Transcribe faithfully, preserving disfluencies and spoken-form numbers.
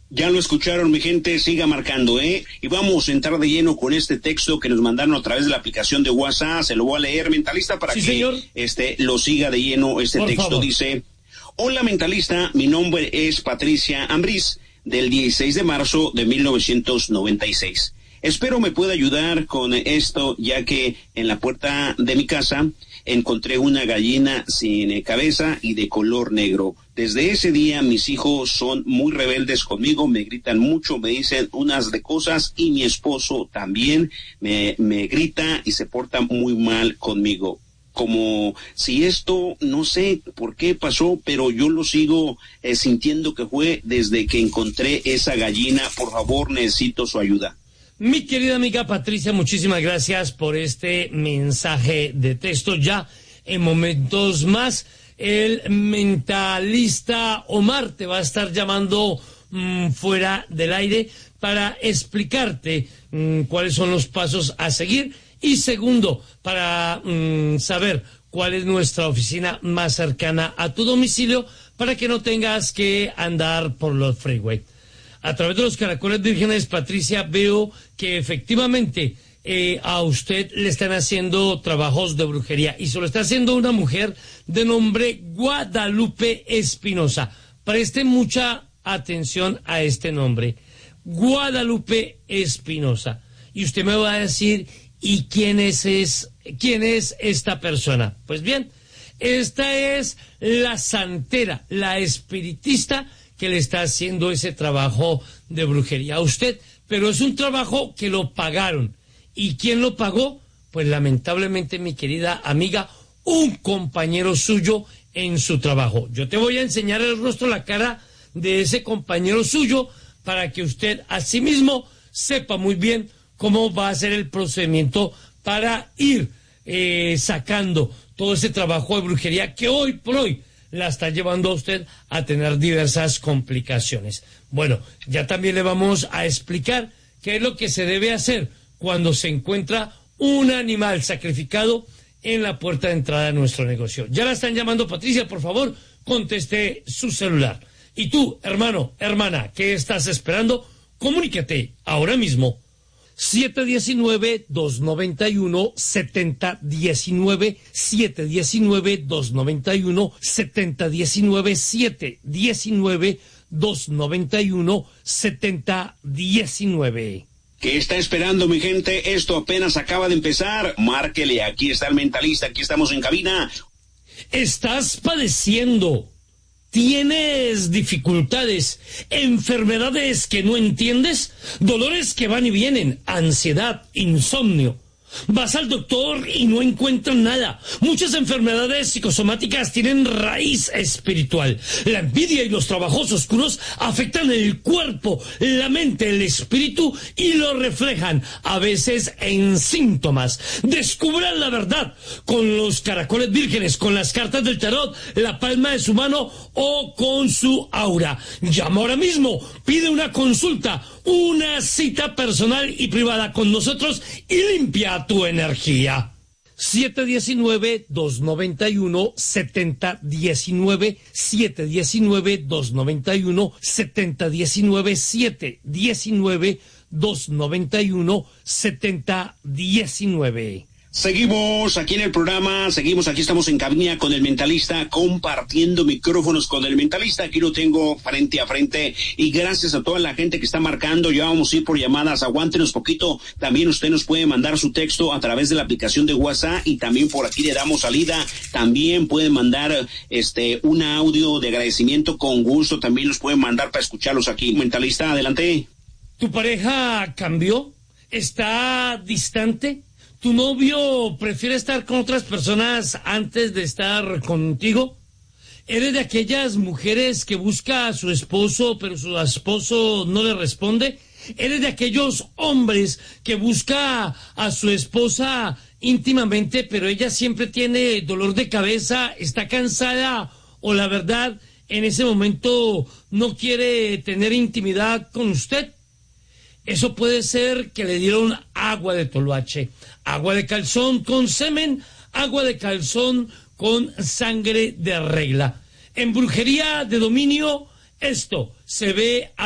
Ya lo escucharon, mi gente, siga marcando, ¿eh? Y vamos a entrar de lleno con este texto que nos mandaron a través de la aplicación de WhatsApp. Se lo voy a leer, mentalista, para sí, que señor. este lo siga de lleno. Este Por texto favor. dice: hola, mentalista, mi nombre es Patricia Ambriz, del dieciséis de marzo de mil novecientos noventa y seis. Espero me pueda ayudar con esto, ya que en la puerta de mi casa encontré una gallina sin cabeza y de color negro. Desde ese día mis hijos son muy rebeldes conmigo, me gritan mucho, me dicen unas de cosas, y mi esposo también me, me grita y se porta muy mal conmigo. Como si esto, no sé por qué pasó, pero yo lo sigo eh, sintiendo que fue desde que encontré esa gallina. Por favor, necesito su ayuda. Mi querida amiga Patricia, muchísimas gracias por este mensaje de texto. Ya en momentos más, el mentalista Omar te va a estar llamando mmm, fuera del aire para explicarte mmm, cuáles son los pasos a seguir. Y segundo, para mmm, saber cuál es nuestra oficina más cercana a tu domicilio para que no tengas que andar por los freeway. A través de los caracoles vírgenes, Patricia, veo que efectivamente eh, a usted le están haciendo trabajos de brujería y se lo está haciendo una mujer de nombre Guadalupe Espinosa. Preste mucha atención a este nombre, Guadalupe Espinosa. Y usted me va a decir, ¿y quién es, es, quién es esta persona? Pues bien, esta es la santera, la espiritista que le está haciendo ese trabajo de brujería a usted, pero es un trabajo que lo pagaron. ¿Y quién lo pagó? Pues lamentablemente, mi querida amiga, un compañero suyo en su trabajo. Yo te voy a enseñar el rostro, la cara de ese compañero suyo, para que usted asimismo sepa muy bien cómo va a ser el procedimiento para ir eh, sacando todo ese trabajo de brujería que hoy por hoy la está llevando a usted a tener diversas complicaciones. Bueno, ya también le vamos a explicar qué es lo que se debe hacer cuando se encuentra un animal sacrificado en la puerta de entrada de nuestro negocio. Ya la están llamando, Patricia, por favor, conteste su celular. Y tú, hermano, hermana, ¿qué estás esperando? Comuníquete ahora mismo. siete uno nueve, dos nueve uno, siete cero uno nueve, siete uno nueve, dos nueve uno, siete cero uno nueve, siete uno nueve, dos nueve uno, siete cero uno nueve. ¿Qué está esperando, mi gente? Esto apenas acaba de empezar. Márquele, aquí está el mentalista, aquí estamos en cabina. ¿Estás padeciendo? ¿Tienes dificultades, enfermedades que no entiendes, dolores que van y vienen, ansiedad, insomnio? Vas al doctor y no encuentran nada. Muchas enfermedades psicosomáticas tienen raíz espiritual. La envidia y los trabajos oscuros afectan el cuerpo, la mente, el espíritu y lo reflejan a veces en síntomas. Descubran la verdad con los caracoles vírgenes, con las cartas del tarot, la palma de su mano o con su aura. Llama ahora mismo, pide una consulta, una cita personal y privada con nosotros y limpia tu energía. siete uno nueve, dos nueve uno, siete cero uno nueve, siete uno nueve, dos nueve uno, siete cero uno nueve, siete uno nueve, dos nueve uno, siete cero uno nueve. Seguimos aquí en el programa, seguimos aquí, estamos en cabina con el mentalista, compartiendo micrófonos con el mentalista. Aquí lo tengo frente a frente y gracias a toda la gente que está marcando. Ya vamos a ir por llamadas, aguántenos poquito. También usted nos puede mandar su texto a través de la aplicación de WhatsApp y también por aquí le damos salida. También pueden mandar este un audio de agradecimiento, con gusto también los pueden mandar para escucharlos aquí. Mentalista, adelante. ¿Tu pareja cambió? ¿Está distante? ¿Tu novio prefiere estar con otras personas antes de estar contigo? ¿Eres de aquellas mujeres que busca a su esposo, pero su esposo no le responde? ¿Eres de aquellos hombres que busca a su esposa íntimamente, pero ella siempre tiene dolor de cabeza, está cansada o la verdad en ese momento no quiere tener intimidad con usted? Eso puede ser que le dieron agua de toloache, agua de calzón con semen, agua de calzón con sangre de regla. En brujería de dominio, esto se ve